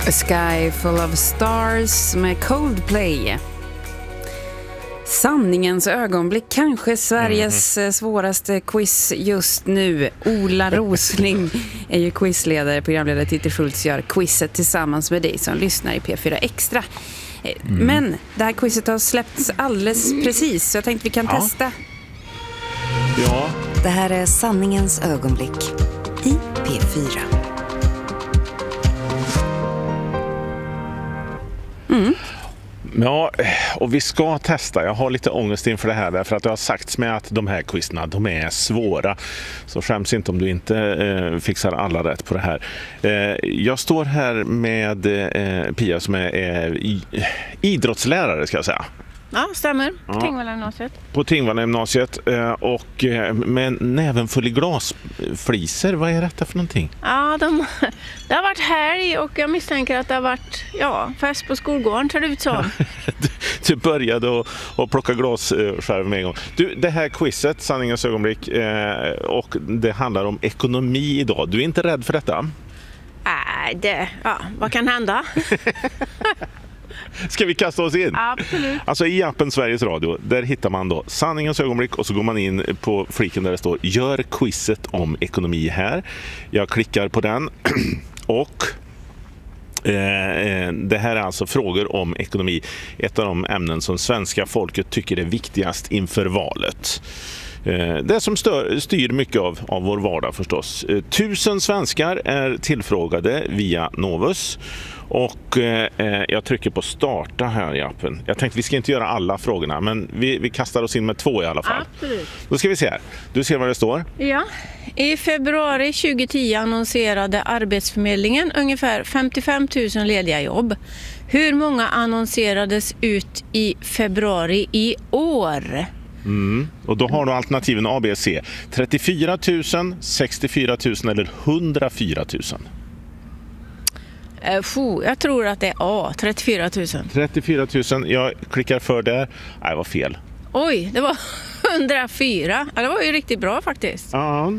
A Sky Full of Stars med Coldplay. Sanningens ögonblick, kanske Sveriges svåraste quiz just nu. Ola Rosling är ju quizledare, programledare Titti Schultz gör quizet tillsammans med dig som lyssnar i P4 Extra. Men det här quizet har släppts alldeles precis, så jag tänkte vi kan testa. Ja. Det här är Sanningens ögonblick i P4. Ja, och vi ska testa. Jag har lite ångest inför det här därför att det har sagts mig att de här quizna, de är svåra. Så skäms inte om du inte fixar alla rätt på det här. Jag står här med Pia som är idrottslärare, ska jag säga. Ja, stämmer. På Tingvalla-gymnasiet. På Tingvalla-gymnasiet och med näven full i glasfliser. Vad är detta för någonting? Ja, det har varit helg och jag misstänker att det har varit fest på skolgården, ser det ut som. Du började att plocka glasskärv med en gång. Du, det här quizet, Sanningens ögonblick, och det handlar om ekonomi idag. Du är inte rädd för detta? Nej, vad kan hända? Ska vi kasta oss in? Absolut. Alltså i appen Sveriges Radio, där hittar man då Sanningens ögonblick och så går man in på fliken där det står gör quizet om ekonomi här. Jag klickar på den och det här är alltså frågor om ekonomi. Ett av de ämnen som svenska folket tycker är viktigast inför valet. Det som styr mycket av vår vardag förstås. 1000 svenskar är tillfrågade via Novus. Och jag trycker på starta här i appen. Jag tänkte vi ska inte göra alla frågorna, men vi kastar oss in med 2 i alla fall. Absolut. Då ska vi se här. Du ser vad det står? Ja. I februari 2010 annonserade Arbetsförmedlingen ungefär 55 000 lediga jobb. Hur många annonserades ut i februari i år? Och då har du alternativen A, B, C. 34 000, 64 000 eller 104 000. Jag tror att det är A, 34 000. 34 000, jag klickar för där. Nej, vad fel. Oj, det var 104. Ja, det var ju riktigt bra faktiskt. Ja,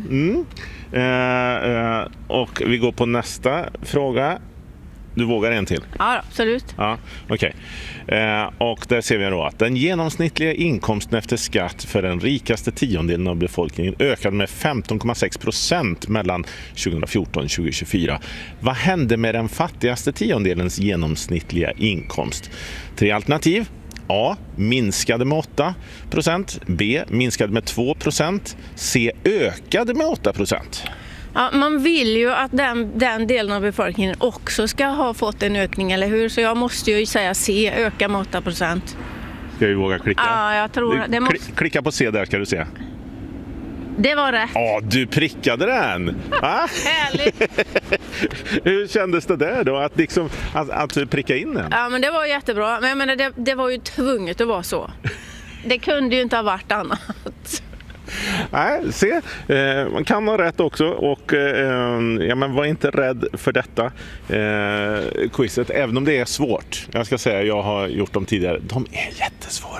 och vi går på nästa fråga. Du vågar en till? Ja, absolut. Ja, okej. Och där ser vi då att den genomsnittliga inkomsten efter skatt för den rikaste tiondelen av befolkningen ökade med 15,6% mellan 2014 och 2024. Vad hände med den fattigaste tiondelens genomsnittliga inkomst? 3 alternativ. A. Minskade med 8%. B. Minskade med 2%. C. Ökade med 8%. Ja, man vill ju att den delen av befolkningen också ska ha fått en ökning, eller hur? Så jag måste ju säga C, öka med 8%. Ska vi våga klicka? Ja, jag tror det måste... Klicka på C där ska du se. Det var rätt. Ja, du prickade den! Härligt! Hur kändes det där då, att pricka in den? Ja, men det var jättebra. Men jag menar, det var ju tvunget att vara så. Det kunde ju inte ha varit annat. Nej, se. Man kan ha rätt också och men var inte rädd för detta quizet, även om det är svårt. Jag ska säga, jag har gjort dem tidigare. De är jättesvåra.